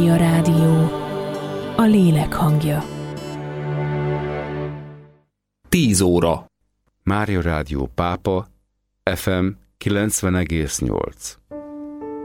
A rádió, a lélek hangja. 10 óra. Mária Rádió Pápa, FM 90,8.